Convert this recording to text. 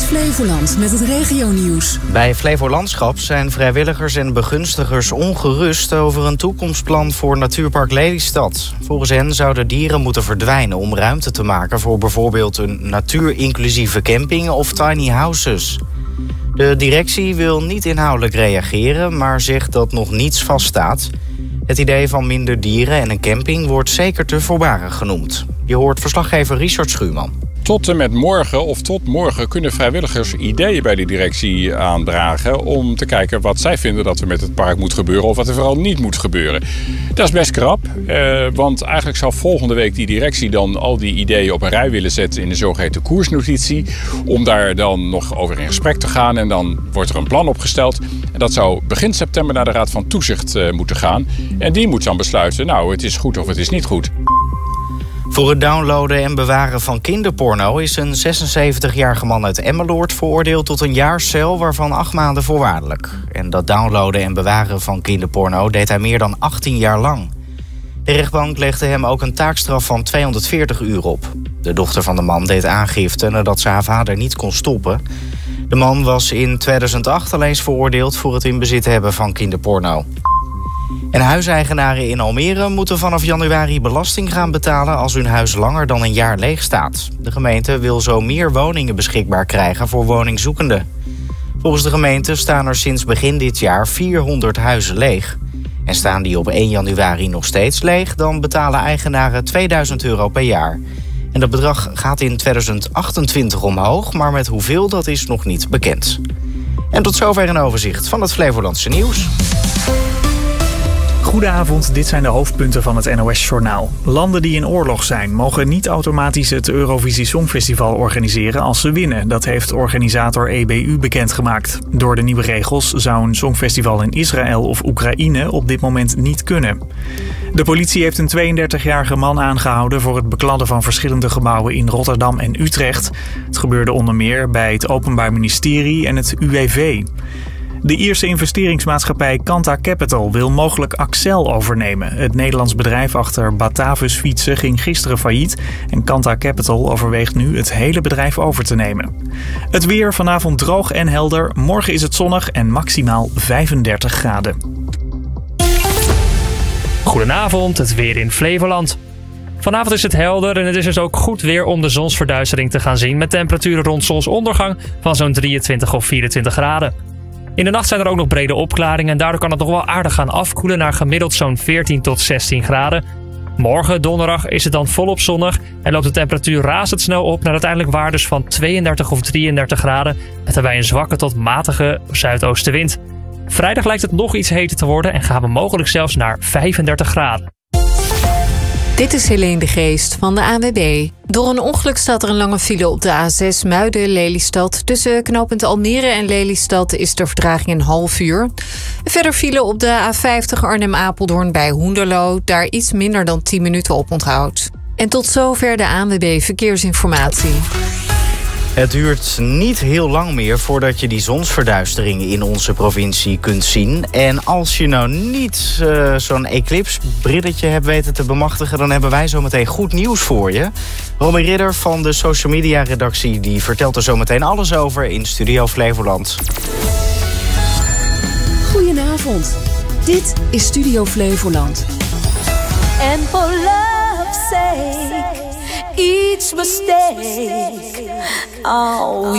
Flevoland met het regionieuws. Bij Flevolandschap zijn vrijwilligers en begunstigers ongerust over een toekomstplan voor Natuurpark Lelystad. Volgens hen zouden dieren moeten verdwijnen om ruimte te maken voor bijvoorbeeld een natuurinclusieve camping of tiny houses. De directie wil niet inhoudelijk reageren, maar zegt dat nog niets vaststaat. Het idee van minder dieren en een camping wordt zeker te voorbarig genoemd. Je hoort verslaggever Richard Schuurman. Tot en met morgen of tot morgen kunnen vrijwilligers ideeën bij de directie aandragen om te kijken wat zij vinden dat er met het park moet gebeuren of wat er vooral niet moet gebeuren. Dat is best krap, want eigenlijk zou volgende week die directie dan al die ideeën op een rij willen zetten in de zogeheten koersnotitie, om daar dan nog over in gesprek te gaan en dan wordt er een plan opgesteld. En dat zou begin september naar de Raad van Toezicht moeten gaan en die moet dan besluiten, nou het is goed of het is niet goed. Voor het downloaden en bewaren van kinderporno is een 76-jarige man uit Emmeloord veroordeeld tot een jaar cel, waarvan 8 maanden voorwaardelijk. En dat downloaden en bewaren van kinderporno deed hij meer dan 18 jaar lang. De rechtbank legde hem ook een taakstraf van 240 uur op. De dochter van de man deed aangifte nadat ze haar vader niet kon stoppen. De man was in 2008 al eens veroordeeld voor het in bezit hebben van kinderporno. En huiseigenaren in Almere moeten vanaf januari belasting gaan betalen als hun huis langer dan een jaar leeg staat. De gemeente wil zo meer woningen beschikbaar krijgen voor woningzoekenden. Volgens de gemeente staan er sinds begin dit jaar 400 huizen leeg. En staan die op 1 januari nog steeds leeg, dan betalen eigenaren €2000 per jaar. En dat bedrag gaat in 2028 omhoog, maar met hoeveel dat is nog niet bekend. En tot zover een overzicht van het Flevolandse nieuws. Goedenavond, dit zijn de hoofdpunten van het NOS-journaal. Landen die in oorlog zijn mogen niet automatisch het Eurovisie Songfestival organiseren als ze winnen. Dat heeft organisator EBU bekendgemaakt. Door de nieuwe regels zou een songfestival in Israël of Oekraïne op dit moment niet kunnen. De politie heeft een 32-jarige man aangehouden voor het bekladden van verschillende gebouwen in Rotterdam en Utrecht. Het gebeurde onder meer bij het Openbaar Ministerie en het UWV. De Ierse investeringsmaatschappij Kanta Capital wil mogelijk Accel overnemen. Het Nederlands bedrijf achter Batavus Fietsen ging gisteren failliet en Kanta Capital overweegt nu het hele bedrijf over te nemen. Het weer vanavond droog en helder. Morgen is het zonnig en maximaal 35 graden. Goedenavond, het weer in Flevoland. Vanavond is het helder en het is dus ook goed weer om de zonsverduistering te gaan zien met temperaturen rond zonsondergang van zo'n 23 of 24 graden. In de nacht zijn er ook nog brede opklaringen en daardoor kan het nog wel aardig gaan afkoelen naar gemiddeld zo'n 14 tot 16 graden. Morgen, donderdag, is het dan volop zonnig en loopt de temperatuur razendsnel op naar uiteindelijk waardes van 32 of 33 graden met daarbij een zwakke tot matige zuidoostenwind. Vrijdag lijkt het nog iets heter te worden en gaan we mogelijk zelfs naar 35 graden. Dit is Helene de Geest van de ANWB. Door een ongeluk staat er een lange file op de A6 Muiden-Lelystad. Tussen knooppunt Almere en Lelystad is de vertraging een half uur. Verder file op de A50 Arnhem-Apeldoorn bij Hoenderloo. Daar iets minder dan 10 minuten op onthoud. En tot zover de ANWB Verkeersinformatie. Het duurt niet heel lang meer voordat je die zonsverduistering in onze provincie kunt zien. En als je nou niet zo'n eclipse-brilletje hebt weten te bemachtigen, dan hebben wij zometeen goed nieuws voor je. Romy Ridder van de social media redactie die vertelt er zometeen alles over in Studio Flevoland. Goedenavond, dit is Studio Flevoland. And for love's sake, each mistake, oh,